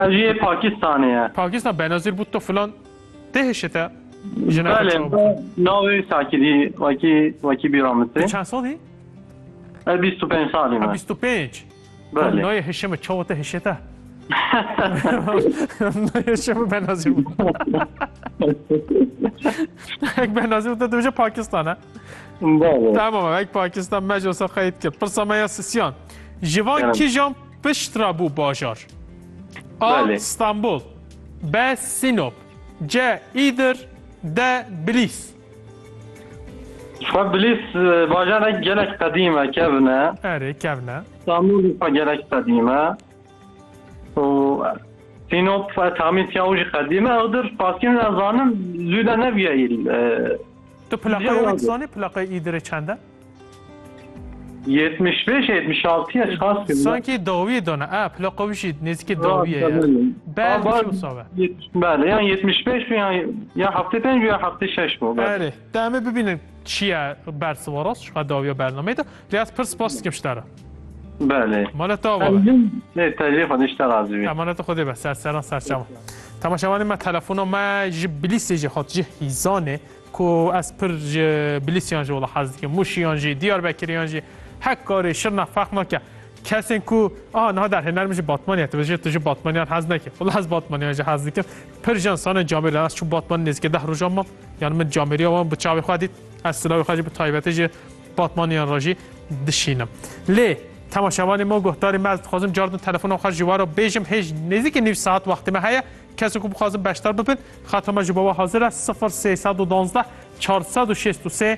جی پاکستانیه. پاکستان بنظیر بود تو فلان دهشته. بله نوی ساکیدی وکی بیرامسته. چند سالی؟ 25 سالیم. 25. بله. نوی هشم چوته هشته. نوی هشم بنظیر بود. یک بنظیر بود دوجه پاکستانه. بله. تمام یک پاکستان مجلس خواهید کرد. پرسامه سیسیان. جوان کی جام پشت را بو بازار. آ استانبول. ب سینوب. ج ایدر. د بلیس. خب بلیس بازار گلک قدیمه کبنه. اره کبنه. استانبول گلک قدیمه. و سینوب تامیت یاوج قدیمه. اودر پاسکین نزانم زوده نبیایل. تو پلاقای اکسانی پلاقای ایدر چنده؟ 75 76 اشخاص که سانکی داویه دانه پلاقاویشید نزدیک داویه بعد چی مصابه؟ بله یعنی 75 یا هفته 5 یا هفته 6 بود. بله دمه ببینید چیه برسواراست شما داویه برنامه ده لیاز پرس پاس کمشتره. بله مالت آوا نه تجربه خودش ترازوی امانت خودی بس سرسران سرچما تماشاوانی ما تلفنم ما بلیس جه خاط جه هیزانه کو از پر بلیسیان جه ولی حزدی که موشیان جه دیاربکریان جه حق کاری شرنا فهم نکه کسی کو نه در هنر میشه باتمانی هست بشه توش باتمانیان حز نکه ولی از باتمانیان جه حز نکه پر جانسان جامعه از چون باتمان نیست که 10 روز ما یعنی من جامعه و به چاوی خودی از سلاح خواهی به تایبته جه باتمانیان راجی دشینم لی تماشاوانی ما گفتاری من خواستم جاردن تلفن آخر جوارو بیجم هیچ نزدیک نیم ساعت وقتی من هیا کسی کو بخواستم بیشتر بپن خاطر جواب حاضر است 0312 463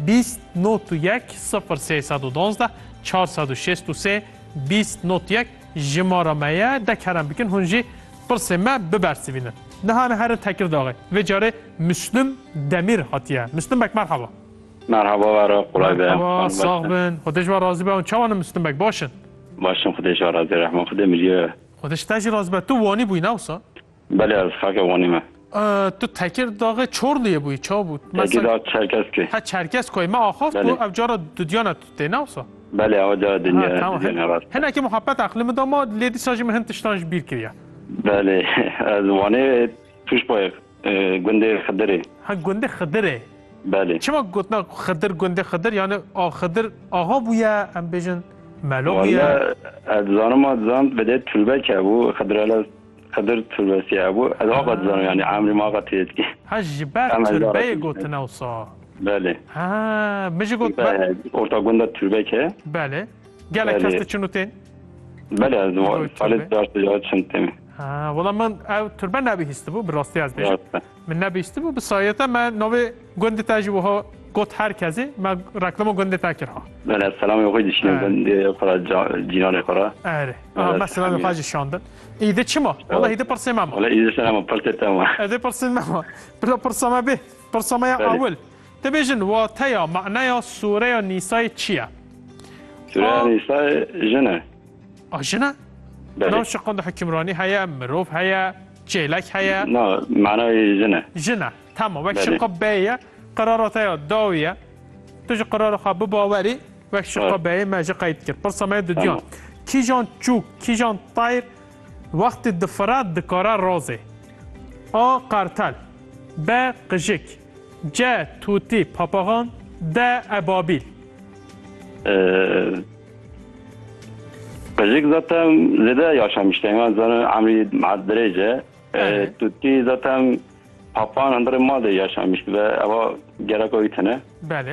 2091 0312 463 2091 جمارمه دکرم بکن هنجی پرسمه ببرسیبینن نهانه هر تکر داغه و جاره مسلم دمیر هاتیه مسلم بک مرحبا مرحبا برای قلای بهم مرحبا ساق بین خودش و راضی بهم چوان مسلم بک باشن باشم خودش و راضی رحمان خود میریه خودش تاجی راضی به تو وانی بوی نوسا بله از خاک وانی من تو تکر داغه چورلیه بوی چا بود تکر داغ چرکس که ها چرکس کوی ما آخاف تو ابجارا دودیانه تو تینوسا بله آجا دنیا هنه که محبت اقلیم داما لیدی ساجی مهن تشتانش بیر کریه بله از وانی توش باید گنده خدره ها گنده خدره بله چما گفتنا خدر گنده خدر یعنی خدر آقا بویا ام بیجن ملو بویا از زانم زان بده طلبه که بو خدر طلبه سیه بو از آقا زانم یعنی عمری ما آقا تید که ها جبر طلبه گفتنا وصا بله ها میشه گفت ارتا گنده طلبه که بله گله کسته چنو تین بله از فالت داشت جاید چند تیمی والله من تربه نبیسته بود براستی از بیشتر من نبیسته بود به سایته من نوع گنده تجربه ها گفت هر کسی من رکلم گنده تکر ها بله السلام یوقی دشنیم گنده خورا جینان خورا اره مثلا میخواهی شاندن ایده چی ما؟ والله ایده پرسیم ما والله ایده سلام پرسیتم ما ایده پرسیم ما بلا پرسامه به پرسامه اول تبیجن و تیا معنی سوره نیسای چیه؟ سوره نیسای جنه جنه؟ نو شقند حکمرانی هیا مروف هیا چیلک هیا نه معنی جنه جنه تمام وقت شقه بیه قرارات هیا داویه توش قرار خواب باوری وقت شقه بیه ماجه قید کرد پرسامه دودیان کی جان چوک کی جان طایر وقت دفرات دکاره رازه قرتل ب قجک ج توتی پاپاغان د ابابیل قجک ذاتم زده یاشمشته من زن عمری معدرجه توتی ذاتم پاپان اندر ماده یاشمشته و اوا گرکوی تنه بله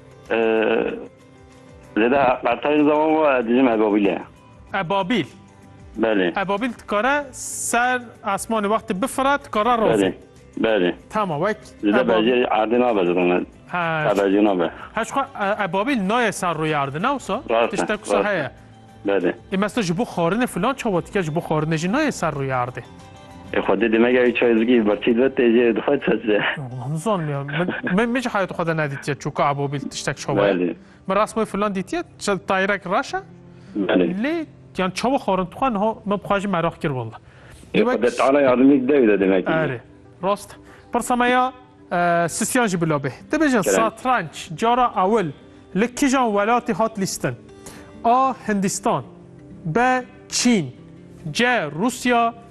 زده قرتل زمان و دیجم ابابیله ابابیل بله ابابیل کاره سر آسمان وقت بفرد کاره رازه بله تمام وقت زده بجی عرضی نابه زدن بجی نابه هش خو ابابیل نای سر روی عرض نوسا تشتک صحیح بله این مثلا جبو خارن فلان چوباتی که جبو خارن جی نای سر روی عرضه خود دیمه چایزگی برچی دوت تیجی دخواه چسه همزان میام میشه حیات خود ندیدید چوکا ابابیل تشتک شوبه من رسمای فلان دیدید چه تایرک راشه بله لی یعنی چوب خارن تو خان ها من بخواهی مراخ کرد والله خود تعالی یادمی دیده دیمه آره راست پرسمایا سیسیان جی بلابه تبیجن ساترانچ جارا اول لکی جان ولاتی هات لیستن هندستان ب چین ج روسیا